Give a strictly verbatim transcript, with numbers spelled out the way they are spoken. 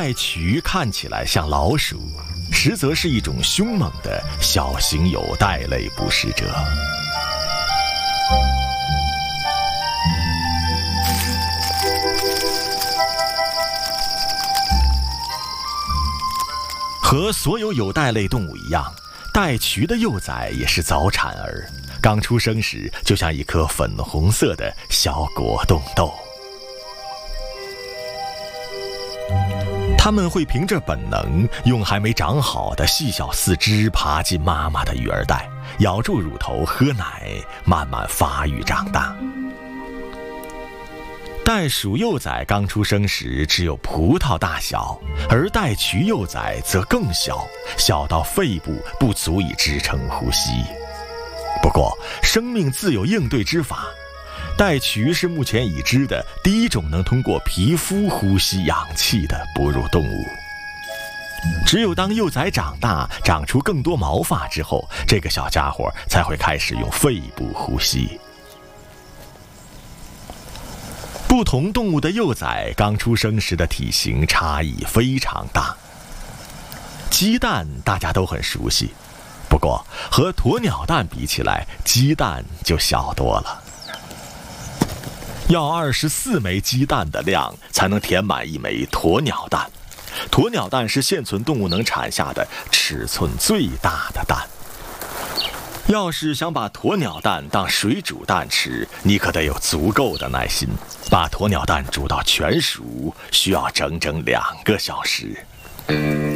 袋渠看起来像老鼠，实则是一种凶猛的小型有袋类捕食者。和所有有袋类动物一样，袋渠的幼崽也是早产儿，刚出生时就像一颗粉红色的小果冻豆。它们会凭着本能，用还没长好的细小四肢爬进妈妈的育儿袋，咬住乳头喝奶，慢慢发育长大。袋鼠幼崽刚出生时只有葡萄大小，而袋渠幼崽则更小，小到肺部不足以支撑呼吸。不过，生命自有应对之法。袋渠是目前已知的第一种能通过皮肤呼吸氧气的哺乳动物。只有当幼崽长大，长出更多毛发之后，这个小家伙才会开始用肺部呼吸。不同动物的幼崽刚出生时的体型差异非常大。鸡蛋大家都很熟悉，不过和鸵鸟蛋比起来，鸡蛋就小多了。要二十四枚鸡蛋的量才能填满一枚鸵鸟蛋。鸵鸟蛋是现存动物能产下的尺寸最大的蛋。要是想把鸵鸟蛋当水煮蛋吃，你可得有足够的耐心。把鸵鸟蛋煮到全熟，需要整整两个小时。